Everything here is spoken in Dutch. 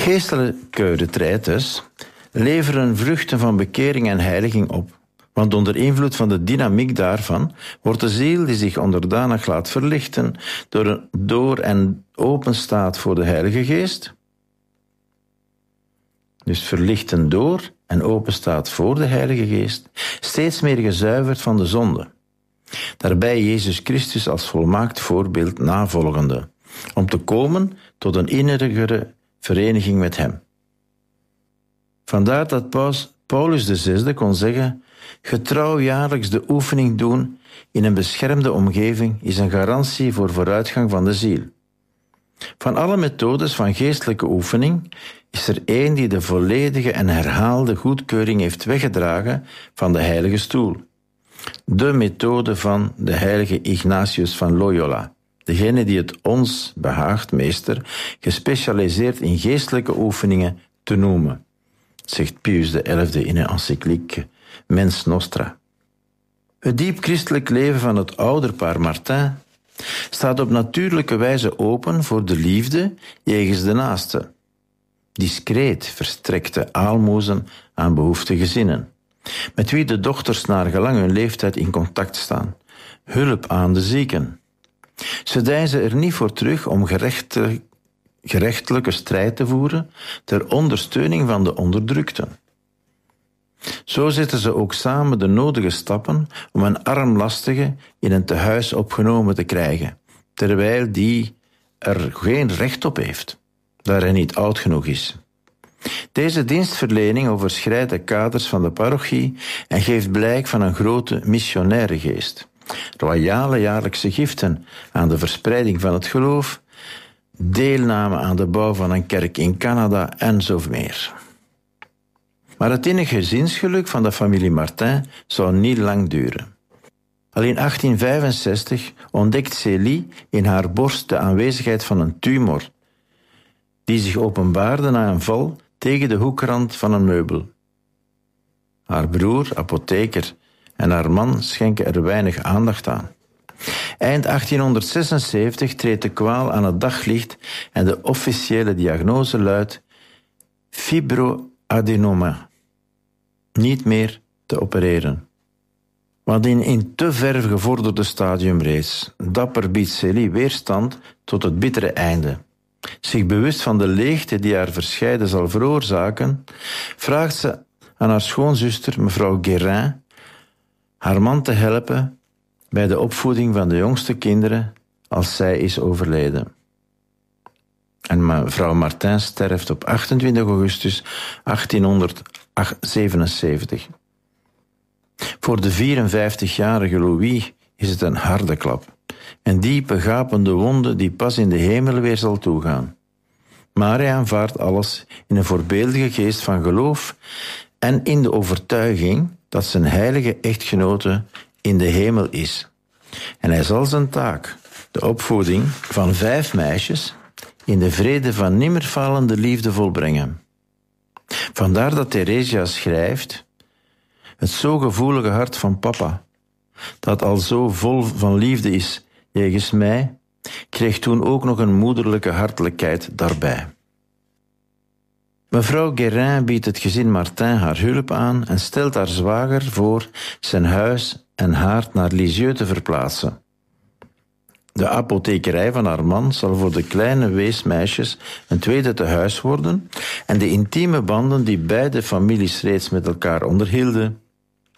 Geestelijke retraites leveren vruchten van bekering en heiliging op. Want onder invloed van de dynamiek daarvan wordt de ziel die zich onderdanig laat verlichten door en open staat voor de Heilige Geest. Dus verlichten door en open staat voor de Heilige Geest, steeds meer gezuiverd van de zonde. Daarbij Jezus Christus als volmaakt voorbeeld navolgende, om te komen tot een innigere vereniging met hem. Vandaar dat Paulus VI kon zeggen: getrouw jaarlijks de oefening doen in een beschermde omgeving is een garantie voor vooruitgang van de ziel. Van alle methodes van geestelijke oefening is er één die de volledige en herhaalde goedkeuring heeft weggedragen van de heilige stoel. De methode van de heilige Ignatius van Loyola, degene die het ons behaagt, meester, gespecialiseerd in geestelijke oefeningen te noemen, zegt Pius XI in een encycliek Mens Nostra. Het diep christelijk leven van het ouderpaar Martin staat op natuurlijke wijze open voor de liefde jegens de naaste. Discreet verstrekte aalmoezen aan behoeftige gezinnen, met wie de dochters naar gelang hun leeftijd in contact staan. Hulp aan de zieken. Ze deinzen er niet voor terug om gerechtelijke strijd te voeren ter ondersteuning van de onderdrukten. Zo zetten ze ook samen de nodige stappen om een armlastige in een tehuis opgenomen te krijgen, terwijl die er geen recht op heeft, daar hij niet oud genoeg is. Deze dienstverlening overschrijdt de kaders van de parochie en geeft blijk van een grote missionaire geest. Royale jaarlijkse giften aan de verspreiding van het geloof, deelname aan de bouw van een kerk in Canada en zo meer. Maar het innige gezinsgeluk van de familie Martin zou niet lang duren. Al in 1865 ontdekt Célie in haar borst de aanwezigheid van een tumor, die zich openbaarde na een val tegen de hoekrand van een meubel. Haar broer, apotheker, en haar man schenken er weinig aandacht aan. Eind 1876 treedt de kwaal aan het daglicht en de officiële diagnose luidt fibroadenoma. Niet meer te opereren. Want in te ver gevorderde stadium reeds, dapper biedt Célie weerstand tot het bittere einde. Zich bewust van de leegte die haar verscheiden zal veroorzaken, vraagt ze aan haar schoonzuster, mevrouw Guérin, haar man te helpen bij de opvoeding van de jongste kinderen als zij is overleden. En mevrouw Martin sterft op 28 augustus 1877. Voor de 54-jarige Louis is het een harde klap. Een diepe, gapende wonde die pas in de hemel weer zal toegaan. Maar hij aanvaardt alles in een voorbeeldige geest van geloof en in de overtuiging dat zijn heilige echtgenote in de hemel is. En hij zal zijn taak, de opvoeding van 5 meisjes, in de vrede van nimmerfalende liefde volbrengen. Vandaar dat Theresia schrijft: het zo gevoelige hart van papa, dat al zo vol van liefde is jegens mij, kreeg toen ook nog een moederlijke hartelijkheid daarbij. Mevrouw Guérin biedt het gezin Martin haar hulp aan en stelt haar zwager voor zijn huis en haard naar Lisieux te verplaatsen. De apothekerij van haar man zal voor de kleine weesmeisjes een tweede tehuis worden en de intieme banden die beide families reeds met elkaar onderhielden